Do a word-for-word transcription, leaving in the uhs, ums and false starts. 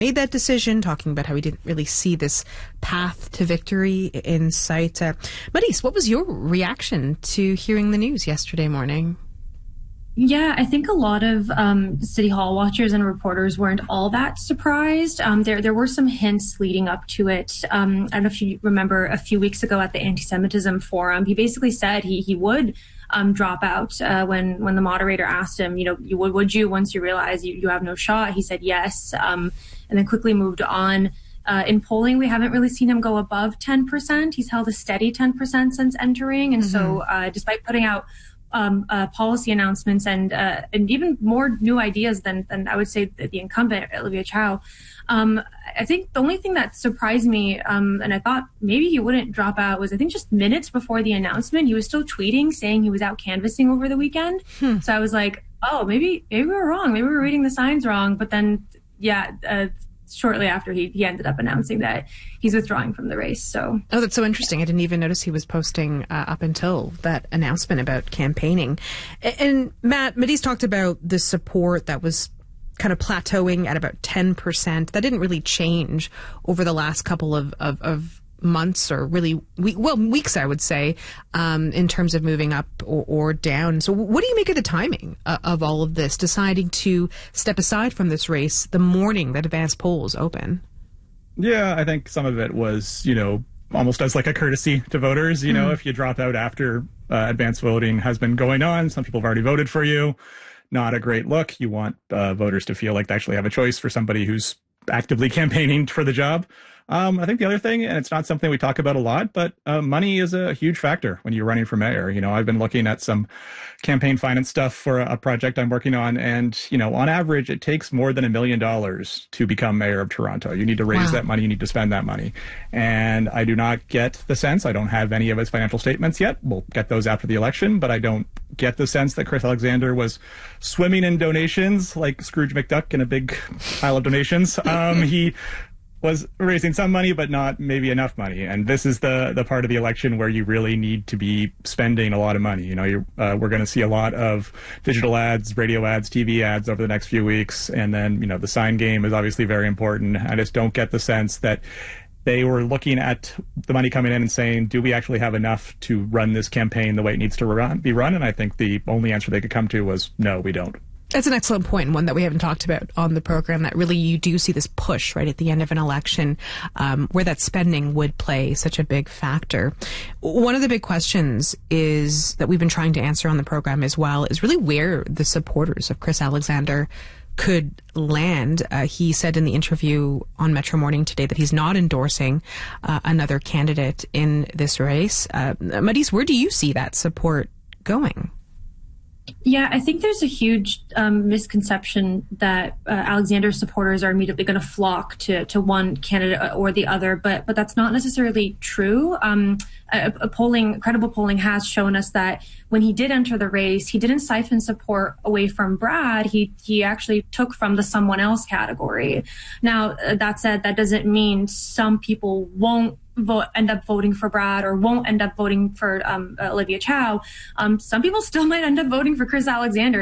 made that decision, talking about how he didn't really see this path to victory in sight. Uh, Maryse, what was your reaction to hearing the news yesterday morning? Yeah, I think a lot of um, City Hall watchers and reporters weren't all that surprised. Um, there, there were some hints leading up to it. Um, I don't know if you remember a few weeks ago at the Anti-Semitism Forum, he basically said he he would um, drop out uh, when when the moderator asked him, you know, you, would, would you once you realize you, you have no shot? He said yes, um, and then quickly moved on. Uh, in polling, we haven't really seen him go above ten percent. He's held a steady ten percent since entering, and mm-hmm. so uh, despite putting out Um, uh, policy announcements and uh, and even more new ideas than than I would say the, the incumbent Olivia Chow. Um, I think the only thing that surprised me, um, and I thought maybe he wouldn't drop out, was I think just minutes before the announcement, he was still tweeting saying he was out canvassing over the weekend. Hmm. So I was like, oh, maybe maybe we were wrong. Maybe we were reading the signs wrong. But then, yeah. Uh, Shortly after, he, he ended up announcing that he's withdrawing from the race. So, oh, that's so interesting. I didn't even notice he was posting uh, up until that announcement about campaigning. And, and Matt, Maryse talked about the support that was kind of plateauing at about ten percent. That didn't really change over the last couple of, of, of months or really, we, well, weeks, I would say, um, in terms of moving up or, or down. So what do you make of the timing uh, of all of this, deciding to step aside from this race the morning that advanced polls open? Yeah, I think some of it was, you know, almost as like a courtesy to voters. You mm. know, if you drop out after uh, advanced voting has been going on, some people have already voted for you. Not a great look. You want uh, voters to feel like they actually have a choice for somebody who's actively campaigning for the job. Um, I think the other thing, and it's not something we talk about a lot, but uh, money is a huge factor when you're running for mayor. You know, I've been looking at some campaign finance stuff for a, a project I'm working on. And, you know, on average, it takes more than a million dollars to become mayor of Toronto. You need to raise wow. that money. You need to spend that money. And I do not get the sense, I don't have any of his financial statements yet. We'll get those after the election, but I don't get the sense that Chris Alexander was swimming in donations like Scrooge McDuck in a big pile of donations. Um, he was raising some money, but not maybe enough money. And this is the the part of the election where you really need to be spending a lot of money. You know, you're, uh, we're going to see a lot of digital ads, radio ads, T V ads over the next few weeks. And then, you know, the sign game is obviously very important. I just don't get the sense that they were looking at the money coming in and saying, do we actually have enough to run this campaign the way it needs to run, be run? And I think the only answer they could come to was, no, we don't. That's an excellent point, and one that we haven't talked about on the program, that really you do see this push right at the end of an election um, where that spending would play such a big factor. One of the big questions is that we've been trying to answer on the program as well is really where the supporters of Chris Alexander could land. Uh, he said in the interview on Metro Morning today that he's not endorsing uh, another candidate in this race. Uh, Maryse, where do you see that support going? Yeah, I think there's a huge um, misconception that uh, Alexander's supporters are immediately going to flock to to one candidate or the other, but but that's not necessarily true. Um, a, a polling, credible polling, has shown us that when he did enter the race, he didn't siphon support away from Brad. He he actually took from the someone else category. Now, that said, that doesn't mean some people won't vote, end up voting for Brad or won't end up voting for um, Olivia Chow. Um, some people still might end up voting for Chris Alexander.